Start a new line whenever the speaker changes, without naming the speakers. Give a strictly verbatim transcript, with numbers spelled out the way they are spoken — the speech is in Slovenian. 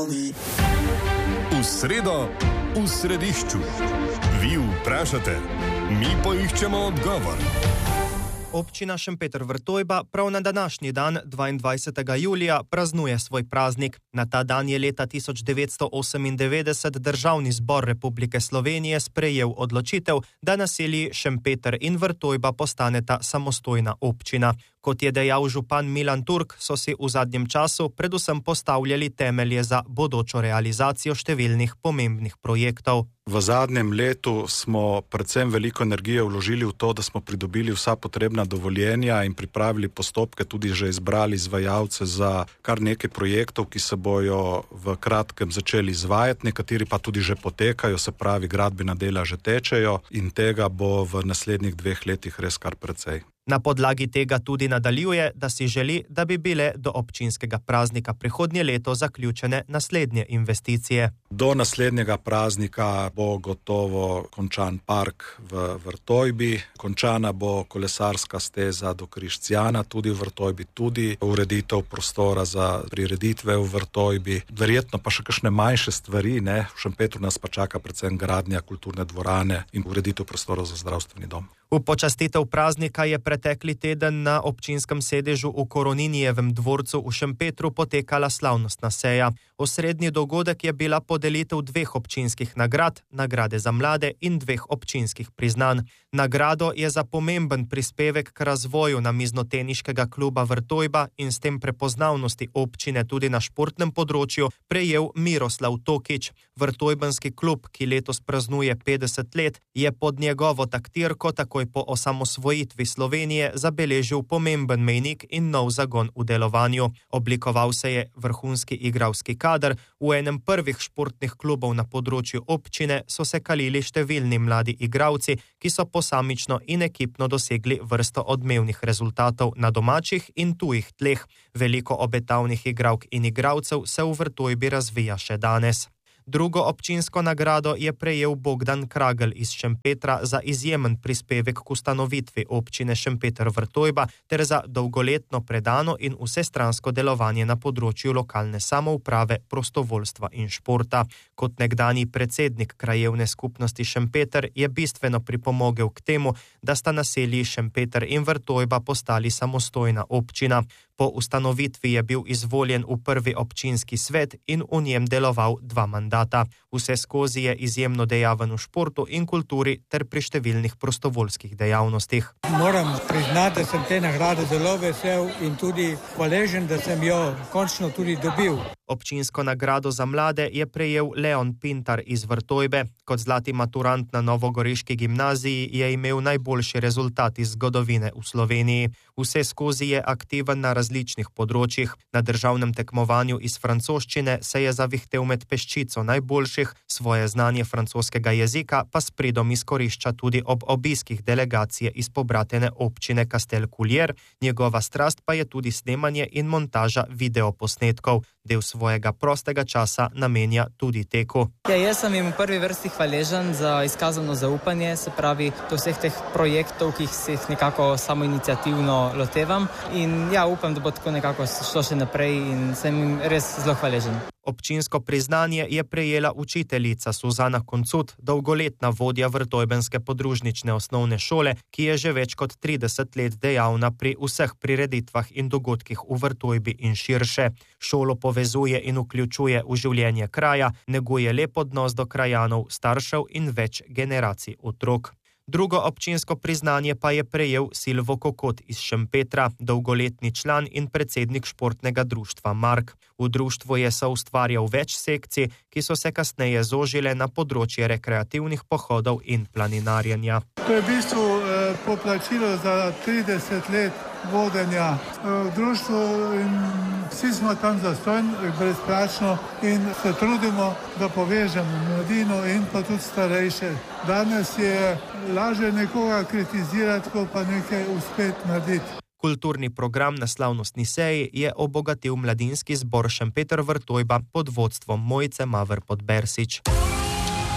V sredo, v središču. Vi vprašate, mi poiščemo odgovor.
Občina Šempeter-Vrtojba prav na današnji dan, dvaindvajsetega julija, praznuje svoj praznik. Na ta dan je leta tisoč devetsto osemindevetdeset Državni zbor Republike Slovenije sprejel odločitev, da naselji Šempeter in Vrtojba postaneta samostojna občina. Kot je dejal župan Milan Turk, so si v zadnjem času predvsem postavljali temelje za bodočo realizacijo številnih pomembnih projektov.
V zadnjem letu smo predvsem veliko energije vložili v to, da smo pridobili vsa potrebna dovoljenja in pripravili postopke, tudi že izbrali izvajalce za kar nekaj projektov, ki se bojo v kratkem začeli izvajati, nekateri pa tudi že potekajo, se pravi gradbena dela že tečejo in tega bo v naslednjih dveh letih res kar precej.
Na podlagi tega tudi nadaljuje, da si želi, da bi bile do občinskega praznika prihodnje leto zaključene naslednje investicije.
Do naslednjega praznika bo gotovo končan park v Vrtojbi, končana bo kolesarska steza do Križcijana, tudi v Vrtojbi, tudi ureditev prostora za prireditve v Vrtojbi, verjetno pa še kakšne manjše stvari, ne? V Šempetru nas pa čaka predvsem gradnja kulturne dvorane in ureditev prostorov za zdravstveni dom.
V počastitev praznika je pretekli teden na občinskem sedežu v Koroninijevem dvorcu v Šempetru potekala slavnostna seja. Osrednji dogodek je bila podelitev dveh občinskih nagrad, nagrade za mlade in dveh občinskih priznanj. Nagrado je za pomemben prispevek k razvoju namiznoteniškega kluba Vrtojba in s tem prepoznavnosti občine tudi na športnem področju prejel Miroslav Tokič. Vrtojbenski klub, ki letos praznuje petdeset let, je pod njegovo taktirko takoj po osamosvojitvi Slovenije zabeležil pomemben mejnik in nov zagon v delovanju. Oblikoval se je vrhunski igralski kader, v enem prvih športnih klubov na področju občine so se kalili številni mladi igralci, ki so posamično in ekipno dosegli vrsto odmevnih rezultatov na domačih in tujih tleh. Veliko obetavnih igralk in igralcev se v Vrtojbi razvija še danes. Drugo občinsko nagrado je prejel Bogdan Kragel iz Šempetra za izjemen prispevek k ustanovitvi občine Šempeter-Vrtojba ter za dolgoletno predano in vsestransko delovanje na področju lokalne samouprave, prostovoljstva in športa. Kot nekdanji predsednik krajevne skupnosti Šempeter je bistveno pripomogel k temu, da sta naselji Šempeter in Vrtojba postali samostojna občina. Po ustanovitvi je bil izvoljen v prvi občinski svet in v njem deloval dva mandata. Vse skozi je izjemno dejaven v športu in kulturi ter pri številnih prostovoljskih dejavnostih.
Moram priznati, da sem te nagrade zelo vesel in tudi hvaležen, da sem jo končno tudi dobil.
Občinsko nagrado za mlade je prejel Leon Pintar iz Vrtojbe. Kot zlati maturant na novogoriški gimnaziji je imel najboljši rezultat iz zgodovine v Sloveniji. Vse skozi je aktiven na različnih področjih. Na državnem tekmovanju iz francoščine se je zavihtel med peščico najboljših, svoje znanje francoskega jezika pa s pridom izkorišča tudi ob obiskih delegacije iz pobratene občine Castelculier. Njegova strast pa je tudi snemanje in montaža videoposnetkov. Del svojega prostega časa namenja tudi teku.
Ja, jaz sem jim v prvi vrsti hvaležen za izkazano zaupanje, se pravi do vseh teh projektov, ki se jih nekako samoiniciativno lotevam in ja, upam, da bo tako nekako šlo še naprej in sem jim res zelo hvaležen.
Občinsko priznanje je prejela učiteljica Suzana Koncut, dolgoletna vodja vrtojbenske podružnične osnovne šole, ki je že več kot trideset let dejavna pri vseh prireditvah in dogodkih v Vrtojbi in širše. Šolo povezuje in vključuje v življenje kraja, neguje lep odnos do krajanov, staršev in več generacij otrok. Drugo občinsko priznanje pa je prejel Silvo Kokot iz Šempetra, dolgoletni član in predsednik športnega društva Mark. V društvu je soustvarjal več sekcij, ki so se kasneje zožile na področje rekreativnih pohodov in planinarjenja.
To je v bistvu eh, poplačilo za trideset let vodenja v društvu in vsi smo tam zastonj, brezplačno in se trudimo, da povežemo mladino in pa tudi starejše. Danes je lažje nekoga kritizirati, ko pa nekaj uspeti narediti.
Kulturni program na slavnostni seji je obogatil mladinski zbor Šempeter-Vrtojba pod vodstvom Mojce Maver Podbersič.